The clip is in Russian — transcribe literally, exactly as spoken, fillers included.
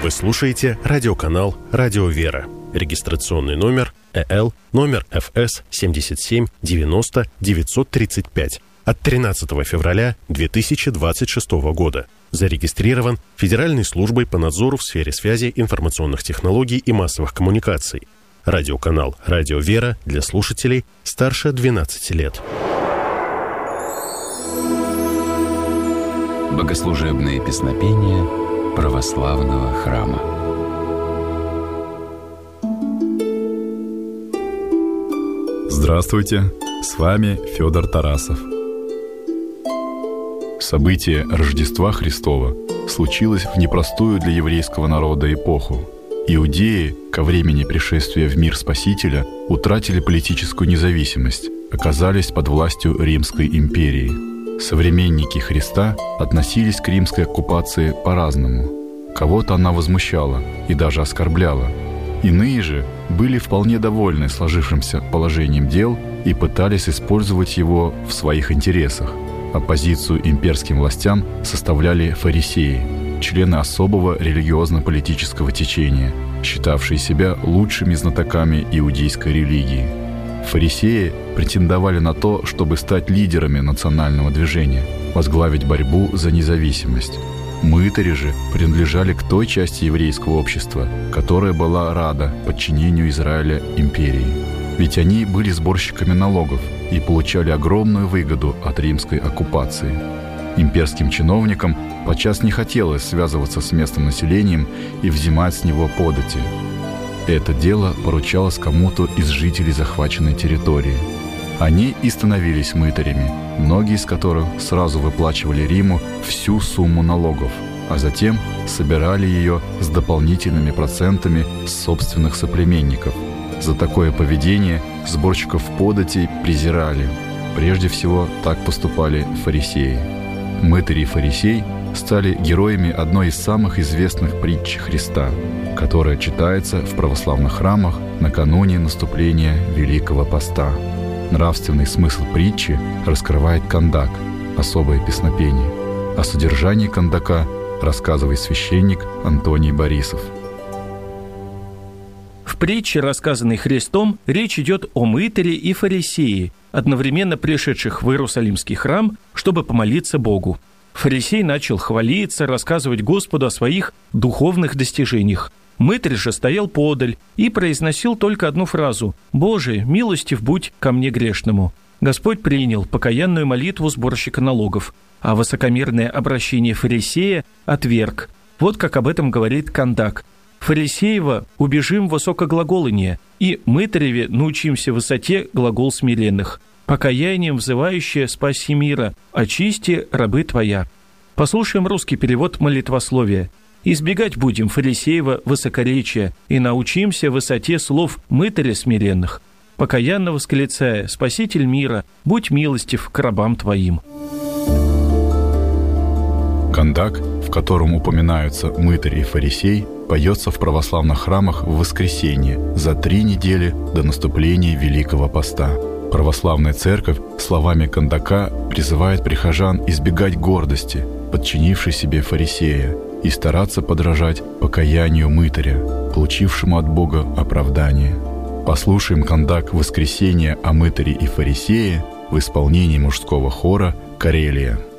Вы слушаете радиоканал «Радио Вера». Регистрационный номер э эл, номер эф эс семьдесят семь девяносто девятьсот тридцать пять от тринадцатого февраля две тысячи двадцать шестого года. Зарегистрирован Федеральной службой по надзору в сфере связи, информационных технологий и массовых коммуникаций. Радиоканал «Радио Вера» для слушателей старше двенадцати лет. Богослужебные песнопения православного храма. Здравствуйте, с вами Федор Тарасов. Событие Рождества Христова случилось в непростую для еврейского народа эпоху. Иудеи ко времени пришествия в мир Спасителя утратили политическую независимость, оказались под властью Римской империи. Современники Христа относились к римской оккупации по-разному. Кого-то она возмущала и даже оскорбляла. Иные же были вполне довольны сложившимся положением дел и пытались использовать его в своих интересах. Оппозицию имперским властям составляли фарисеи, члены особого религиозно-политического течения, считавшие себя лучшими знатоками иудейской религии. Фарисеи претендовали на то, чтобы стать лидерами национального движения, возглавить борьбу за независимость. Мытари же принадлежали к той части еврейского общества, которая была рада подчинению Израиля империи. Ведь они были сборщиками налогов и получали огромную выгоду от римской оккупации. Имперским чиновникам подчас не хотелось связываться с местным населением и взимать с него подати. Это дело поручалось кому-то из жителей захваченной территории. Они и становились мытарями, многие из которых сразу выплачивали Риму всю сумму налогов, а затем собирали ее с дополнительными процентами с собственных соплеменников. За такое поведение сборщиков податей презирали. Прежде всего, так поступали фарисеи. Мытарь и фарисей стали героями одной из самых известных притч Христа, которая читается в православных храмах накануне наступления Великого Поста. Нравственный смысл притчи раскрывает кандак, особое песнопение. О содержании кандака рассказывает священник Антоний Борисов. В притче, рассказанной Христом, речь идет о мытаре и фарисее, одновременно пришедших в Иерусалимский храм, чтобы помолиться Богу. Фарисей начал хвалиться, рассказывать Господу о своих духовных достижениях. Мытарь же стоял подаль и произносил только одну фразу: «Боже, милостив будь ко мне грешному». Господь принял покаянную молитву сборщика налогов, а высокомерное обращение фарисея отверг. Вот как об этом говорит кандак. «Фарисеева убежим высокоглаголание, и мытареве научимся высоте глагол смиренных. Покаянием взывающее спаси мира, очисти рабы твоя». Послушаем русский перевод молитвословия. «Избегать будем фарисеева высокоречия и научимся высоте слов мытаря смиренных. Покаянно восклицая: Спаситель мира, будь милостив к рабам твоим». Кандак, в котором упоминаются мытарь и фарисей, поется в православных храмах в воскресенье за три недели до наступления Великого Поста. Православная церковь словами кандака призывает прихожан избегать гордости, подчинившей себе фарисея, и стараться подражать покаянию мытаря, получившему от Бога оправдание. Послушаем кандак «Воскресенье» о мытаре и фарисее в исполнении мужского хора «Карелия».